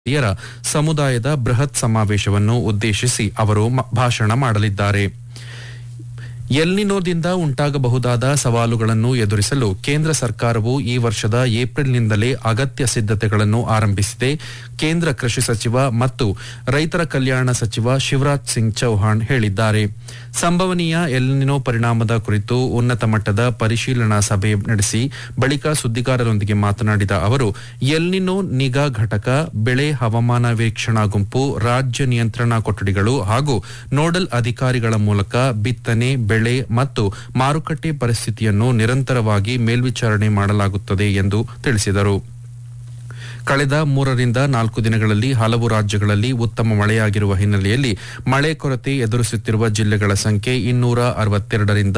ರ ಸಮುದಾಯದ ಬೃಹತ್ ಸಮಾವೇಶವನ್ನು ಉದ್ದೇಶಿಸಿ ಅವರು ಭಾಷಣ ಮಾಡಲಿದ್ದಾರೆ. ಎಲ್ನಿನೋದಿಂದ ಉಂಟಾಗಬಹುದಾದ ಸವಾಲುಗಳನ್ನು ಎದುರಿಸಲು ಕೇಂದ್ರ ಸರ್ಕಾರವು ಈ ವರ್ಷದ ಏಪ್ರಿಲ್ನಿಂದಲೇ ಅಗತ್ಯ ಸಿದ್ಧತೆಗಳನ್ನು ಆರಂಭಿಸಿದೆ. ಕೇಂದ್ರ ಕೃಷಿ ಸಚಿವ ಮತ್ತು ರೈತರ ಕಲ್ಯಾಣ ಸಚಿವ ಶಿವರಾಜ್ ಸಿಂಗ್ ಚೌಹಾಣ್ ಹೇಳಿದ್ದಾರೆ. ಸಂಭವನೀಯ ಎಲ್ನಿನೋ ಪರಿಣಾಮದ ಕುರಿತು ಉನ್ನತ ಮಟ್ಟದ ಪರಿಶೀಲನಾ ಸಭೆ ನಡೆಸಿ ಬಳಿಕ ಸುದ್ದಿಗಾರರೊಂದಿಗೆ ಮಾತನಾಡಿದ ಅವರು, ಎಲ್ನಿನೋ ನಿಗಾ ಘಟಕ, ಬೆಳೆ ಹವಾಮಾನ ವೀಕ್ಷಣಾ ಗುಂಪು, ರಾಜ್ಯ ನಿಯಂತ್ರಣಾ ಕೊಠಡಿಗಳು ಹಾಗೂ ನೋಡಲ್ ಅಧಿಕಾರಿಗಳ ಮೂಲಕ ಬಿತ್ತನೆ, ಬೆಳೆ ಮತ್ತು ಮಾರುಕಟ್ಟೆ ಪರಿಸ್ಥಿತಿಯನ್ನು ನಿರಂತರವಾಗಿ ಮೇಲ್ವಿಚಾರಣೆ ಮಾಡಲಾಗುತ್ತದೆ ಎಂದು ತಿಳಿಸಿದರು. ಕಳೆದ 3ರಿಂದ 4 ದಿನಗಳಲ್ಲಿ ಹಲವು ರಾಜ್ಯಗಳಲ್ಲಿ ಉತ್ತಮ ಮಳೆಯಾಗಿರುವ ಹಿನ್ನೆಲೆಯಲ್ಲಿ ಮಳೆ ಕೊರತೆ ಎದುರಿಸುತ್ತಿರುವ ಜಿಲ್ಲೆಗಳ ಸಂಖ್ಯೆ 262ರಿಂದ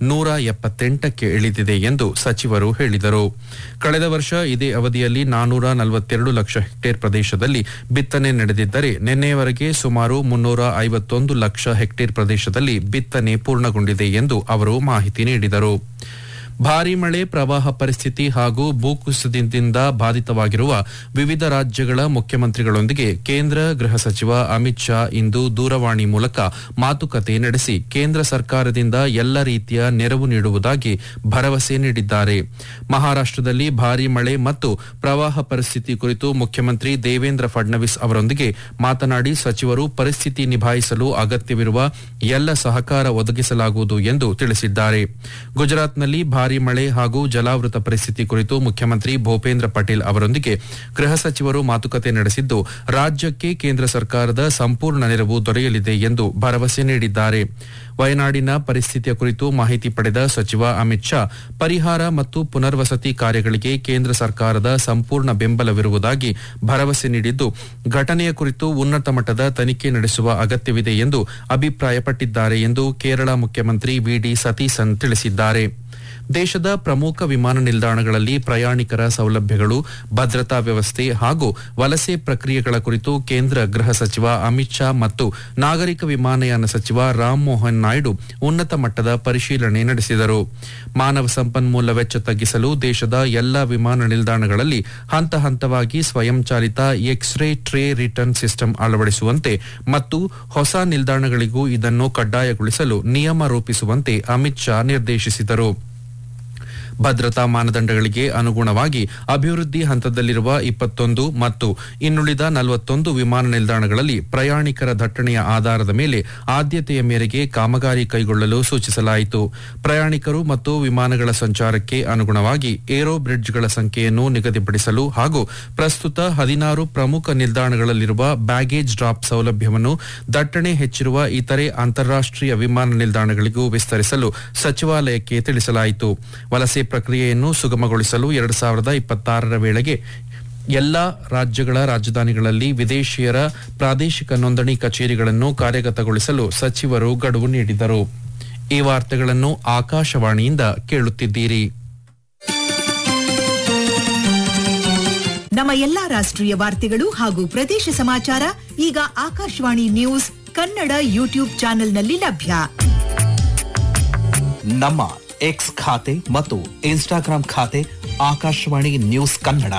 178ಕ್ಕೆ ಇಳಿದಿದೆ ಎಂದು ಸಚಿವರು ಹೇಳಿದರು. ಕಳೆದ ವರ್ಷ ಇದೇ ಅವಧಿಯಲ್ಲಿ 442 ಲಕ್ಷ ಹೆಕ್ಟೇರ್ ಪ್ರದೇಶದಲ್ಲಿ ಬಿತ್ತನೆ ನಡೆದಿದ್ದರೆ ನಿನ್ನೆಯವರೆಗೆ ಸುಮಾರು 351 ಲಕ್ಷ ಹೆಕ್ಟೇರ್ ಪ್ರದೇಶದಲ್ಲಿ ಬಿತ್ತನೆ ಪೂರ್ಣಗೊಂಡಿದೆ ಎಂದು ಅವರು ಮಾಹಿತಿ ನೀಡಿದರು. ಭಾರೀ ಮಳೆ, ಪ್ರವಾಹ ಪರಿಸ್ಥಿತಿ ಹಾಗೂ ಭೂಕುಸಿತದಿಂದ ಬಾಧಿತವಾಗಿರುವ ವಿವಿಧ ರಾಜ್ಯಗಳ ಮುಖ್ಯಮಂತ್ರಿಗಳೊಂದಿಗೆ ಕೇಂದ್ರ ಗೃಹ ಸಚಿವ ಅಮಿತ್ ಶಾ ಇಂದು ದೂರವಾಣಿ ಮೂಲಕ ಮಾತುಕತೆ ನಡೆಸಿ ಕೇಂದ್ರ ಸರ್ಕಾರದಿಂದ ಎಲ್ಲ ರೀತಿಯ ನೆರವು ನೀಡುವುದಾಗಿ ಭರವಸೆ ನೀಡಿದ್ದಾರೆ. ಮಹಾರಾಷ್ಟದಲ್ಲಿ ಭಾರೀ ಮಳೆ ಮತ್ತು ಪ್ರವಾಹ ಪರಿಸ್ಥಿತಿ ಕುರಿತು ಮುಖ್ಯಮಂತ್ರಿ ದೇವೇಂದ್ರ ಫಡ್ನವೀಸ್ ಅವರೊಂದಿಗೆ ಮಾತನಾಡಿ ಸಚಿವರು ಪರಿಸ್ಥಿತಿ ನಿಭಾಯಿಸಲು ಅಗತ್ಯವಿರುವ ಎಲ್ಲ ಸಹಕಾರ ಒದಗಿಸಲಾಗುವುದು ಎಂದು ತಿಳಿಸಿದ್ದಾರೆ. ಗುಜರಾತ್ನಲ್ಲಿ ಭಾರೀ ಮಳೆ ಹಾಗೂ ಜಲಾವೃತ ಪರಿಸ್ಥಿತಿ ಕುರಿತು ಮುಖ್ಯಮಂತ್ರಿ ಭೂಪೇಂದ್ರ ಪಟೇಲ್ ಅವರೊಂದಿಗೆ ಗೃಹ ಸಚಿವರು ಮಾತುಕತೆ ನಡೆಸಿದ್ದು, ರಾಜ್ಯಕ್ಕೆ ಕೇಂದ್ರ ಸರ್ಕಾರದ ಸಂಪೂರ್ಣ ನೆರವು ದೊರೆಯಲಿದೆ ಎಂದು ಭರವಸೆ ನೀಡಿದ್ದಾರೆ. ವಯನಾಡಿನ ಪರಿಸ್ಥಿತಿಯ ಕುರಿತು ಮಾಹಿತಿ ಪಡೆದ ಸಚಿವ ಅಮಿತ್ ಶಾ, ಪರಿಹಾರ ಮತ್ತು ಪುನರ್ವಸತಿ ಕಾರ್ಯಗಳಿಗೆ ಕೇಂದ್ರ ಸರ್ಕಾರದ ಸಂಪೂರ್ಣ ಬೆಂಬಲವಿರುವುದಾಗಿ ಭರವಸೆ ನೀಡಿದ್ದು, ಘಟನೆಯ ಕುರಿತು ಉನ್ನತ ಮಟ್ಟದ ತನಿಖೆ ನಡೆಸುವ ಅಗತ್ಯವಿದೆ ಎಂದು ಅಭಿಪ್ರಾಯಪಟ್ಟಿದ್ದಾರೆ ಎಂದು ಕೇರಳ ಮುಖ್ಯಮಂತ್ರಿ ವಿಡಿ ಸತೀಸನ್ ತಿಳಿಸಿದ್ದಾರೆ. ದೇಶದ ಪ್ರಮುಖ ವಿಮಾನ ನಿಲ್ದಾಣಗಳಲ್ಲಿ ಪ್ರಯಾಣಿಕರ ಸೌಲಭ್ಯಗಳು, ಭದ್ರತಾ ವ್ಯವಸ್ಥೆ ಹಾಗೂ ವಲಸೆ ಪ್ರಕ್ರಿಯೆಗಳ ಕುರಿತು ಕೇಂದ್ರ ಗೃಹ ಸಚಿವ ಅಮಿತ್ ಶಾ ಮತ್ತು ನಾಗರಿಕ ವಿಮಾನಯಾನ ಸಚಿವ ರಾಮ್ ಮೋಹನ್ ನಾಯ್ಡು ಉನ್ನತ ಮಟ್ಟದ ಪರಿಶೀಲನೆ ನಡೆಸಿದರು. ಮಾನವ ಸಂಪನ್ಮೂಲ ವೆಚ್ಚ ತಗ್ಗಿಸಲು ದೇಶದ ಎಲ್ಲಾ ವಿಮಾನ ನಿಲ್ದಾಣಗಳಲ್ಲಿ ಹಂತ ಹಂತವಾಗಿ ಸ್ವಯಂಚಾಲಿತ ಎಕ್ಸ್-ರೇ ಟ್ರೇ ರಿಟರ್ನ್ ಸಿಸ್ಟಮ್ ಅಳವಡಿಸುವಂತೆ ಮತ್ತು ಹೊಸ ನಿಲ್ದಾಣಗಳಿಗೂ ಇದನ್ನು ಕಡ್ಡಾಯಗೊಳಿಸಲು ನಿಯಮ ರೂಪಿಸುವಂತೆ ಅಮಿತ್ ಶಾ ನಿರ್ದೇಶಿಸಿದರು. ಭದ್ರತಾ ಮಾನದಂಡಗಳಿಗೆ ಅನುಗುಣವಾಗಿ ಅಭಿವೃದ್ಧಿ ಹಂತದಲ್ಲಿರುವ 21 ಮತ್ತು ಇನ್ನುಳಿದ 41 ವಿಮಾನ ನಿಲ್ದಾಣಗಳಲ್ಲಿ ಪ್ರಯಾಣಿಕರ ದಟ್ಟಣೆಯ ಆಧಾರದ ಮೇಲೆ ಆದ್ಯತೆಯ ಮೇರೆಗೆ ಕಾಮಗಾರಿ ಕೈಗೊಳ್ಳಲು ಸೂಚಿಸಲಾಯಿತು. ಪ್ರಯಾಣಿಕರು ಮತ್ತು ವಿಮಾನಗಳ ಸಂಚಾರಕ್ಕೆ ಅನುಗುಣವಾಗಿ ಏರೋ ಬ್ರಿಡ್ಜ್ಗಳ ಸಂಖ್ಯೆಯನ್ನು ನಿಗದಿಪಡಿಸಲು ಹಾಗೂ ಪ್ರಸ್ತುತ 16 ಪ್ರಮುಖ ನಿಲ್ದಾಣಗಳಲ್ಲಿರುವ ಬ್ಯಾಗೇಜ್ ಡ್ರಾಪ್ ಸೌಲಭ್ಯವನ್ನು ದಟ್ಟಣೆ ಹೆಚ್ಚಿರುವ ಇತರೆ ಅಂತಾರಾಷ್ಟ್ರೀಯ ವಿಮಾನ ನಿಲ್ದಾಣಗಳಿಗೂ ವಿಸ್ತರಿಸಲು ಸಚಿವಾಲಯಕ್ಕೆ ತಿಳಿಸಲಾಯಿತು. ವಲಸೆ ಪ್ರಕ್ರಿಯೆಯನ್ನು ಸುಗಮಗೊಳಿಸಲು 2026ರ ವೇಳೆಗೆ ಎಲ್ಲಾ ರಾಜ್ಯಗಳ ರಾಜಧಾನಿಗಳಲ್ಲಿ ವಿದೇಶಿಯರ ಪ್ರಾದೇಶಿಕ ನೋಂದಣಿ ಕಚೇರಿಗಳನ್ನು ಕಾರ್ಯಗತಗೊಳಿಸಲು ಸಚಿವರು ಗಡುವು ನೀಡಿದರು. ಈ ವಾರ್ತೆಗಳನ್ನು ಆಕಾಶವಾಣಿಯಿಂದ ಕೇಳುತ್ತಿದ್ದೀರಿ. ನಮ್ಮ ಎಲ್ಲಾ ರಾಷ್ಟ್ರೀಯ ವಾರ್ತೆಗಳು ಹಾಗೂ ಪ್ರದೇಶ ಸಮಾಚಾರ ಈಗ ಆಕಾಶವಾಣಿ ನ್ಯೂಸ್ ಕನ್ನಡ ಯೂಟ್ಯೂಬ್ ಚಾನೆಲ್ನಲ್ಲಿ ಲಭ್ಯ. ನಮ್ಮ ಎಕ್ಸ್ ಖಾತೆ ಮತ್ತು ಇನ್ಸ್ಟಾಗ್ರಾಂ ಖಾತೆ ಆಕಾಶವಾಣಿ ನ್ಯೂಸ್ ಕನ್ನಡ.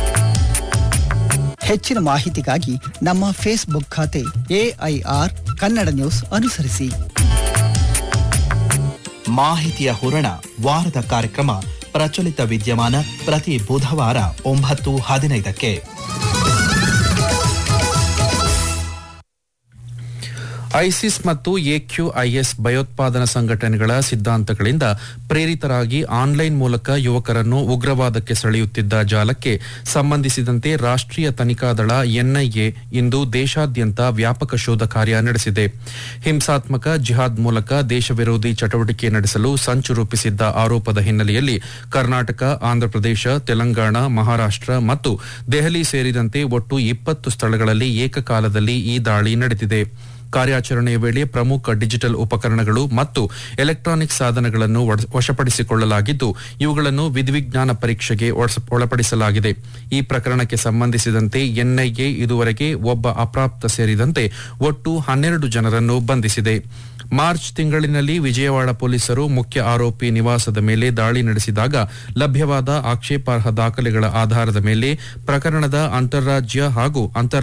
ಹೆಚ್ಚಿನ ಮಾಹಿತಿಗಾಗಿ ನಮ್ಮ ಫೇಸ್ಬುಕ್ ಖಾತೆ AIR ಕನ್ನಡ ನ್ಯೂಸ್ ಅನುಸರಿಸಿ. ಮಾಹಿತಿಯ ಹೂರಣ, ವಾರದ ಕಾರ್ಯಕ್ರಮ ಪ್ರಚಲಿತ ವಿದ್ಯಮಾನ ಪ್ರತಿ ಬುಧವಾರ 9:15ಕ್ಕೆ. ಐಸಿಸ್ ಮತ್ತು AQIS ಭಯೋತ್ಪಾದನಾ ಸಂಘಟನೆಗಳ ಸಿದ್ಧಾಂತಗಳಿಂದ ಪ್ರೇರಿತರಾಗಿ ಆನ್ಲೈನ್ ಮೂಲಕ ಯುವಕರನ್ನು ಉಗ್ರವಾದಕ್ಕೆ ಸೆಳೆಯುತ್ತಿದ್ದ ಜಾಲಕ್ಕೆ ಸಂಬಂಧಿಸಿದಂತೆ ರಾಷ್ಟ್ರೀಯ ತನಿಖಾ ದಳ NIA ಇಂದು ದೇಶಾದ್ಯಂತ ವ್ಯಾಪಕ ಶೋಧ ಕಾರ್ಯ ನಡೆಸಿದೆ. ಹಿಂಸಾತ್ಮಕ ಜಿಹಾದ್ ಮೂಲಕ ದೇಶ ವಿರೋಧಿ ಚಟುವಟಿಕೆ ನಡೆಸಲು ಸಂಚು ರೂಪಿಸಿದ್ದ ಆರೋಪದ ಹಿನ್ನೆಲೆಯಲ್ಲಿ ಕರ್ನಾಟಕ, ಆಂಧ್ರಪ್ರದೇಶ, ತೆಲಂಗಾಣ, ಮಹಾರಾಷ್ಟ್ರ ಮತ್ತು ದೆಹಲಿ ಸೇರಿದಂತೆ ಒಟ್ಟು 20 ಸ್ಥಳಗಳಲ್ಲಿ ಏಕಕಾಲದಲ್ಲಿ ಈ ದಾಳಿ ನಡೆದಿದೆ. ಕಾರ್ಯಾಚರಣೆಯ ವೇಳೆ ಪ್ರಮುಖ ಡಿಜಿಟಲ್ ಉಪಕರಣಗಳು ಮತ್ತು ಎಲೆಕ್ಟ್ರಾನಿಕ್ ಸಾಧನಗಳನ್ನು ವಶಪಡಿಸಿಕೊಳ್ಳಲಾಗಿದ್ದು ಇವುಗಳನ್ನು ವಿಧಿವಿಜ್ಞಾನ ಪರೀಕ್ಷೆಗೆ ಒಳಪಡಿಸಲಾಗಿದೆ. ಈ ಪ್ರಕರಣಕ್ಕೆ ಸಂಬಂಧಿಸಿದಂತೆ ಎನ್ಐಎ ಇದುವರೆಗೆ ಒಬ್ಬ ಅಪ್ರಾಪ್ತ ಸೇರಿದಂತೆ ಒಟ್ಟು 12 ಜನರನ್ನು ಬಂಧಿಸಿದೆ. ಮಾರ್ಚ್ ತಿಂಗಳಿನಲ್ಲಿ ವಿಜಯವಾಡ ಪೊಲೀಸರು ಮುಖ್ಯ ಆರೋಪಿ ನಿವಾಸದ ಮೇಲೆ ದಾಳಿ ನಡೆಸಿದಾಗ ಲಭ್ಯವಾದ ಆಕ್ಷೇಪಾರ್ಹ ದಾಖಲೆಗಳ ಆಧಾರದ ಮೇಲೆ ಪ್ರಕರಣದ ಅಂತಾರಾಜ್ಯ ಹಾಗೂ